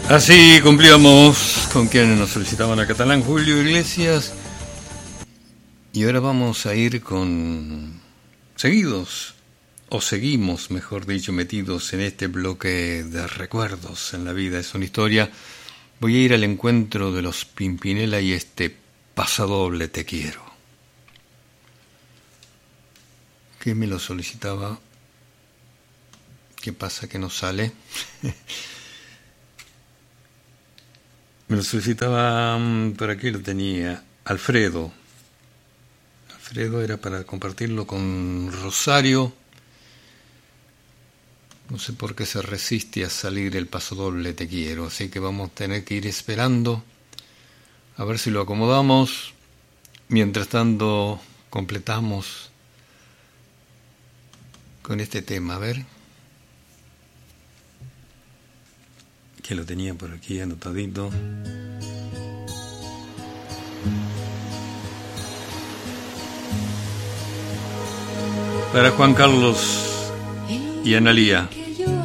Así cumplíamos con quienes nos solicitaban a catalán, Julio Iglesias. Y ahora vamos a ir con seguimos, mejor dicho, metidos en este bloque de recuerdos en la vida. Es una historia. Voy a ir al encuentro de los Pimpinela y este Pasodoble Te Quiero. ¿Qué me lo solicitaba? ¿Qué pasa que no sale? Me lo solicitaba, por aquí lo tenía, Alfredo. Alfredo era para compartirlo con Rosario. No sé por qué se resiste a salir el Pasodoble Te Quiero, así que vamos a tener que ir esperando a ver si lo acomodamos. Mientras tanto, completamos con este tema, a ver. Que lo tenía por aquí anotadito. Para Juan Carlos y Analía.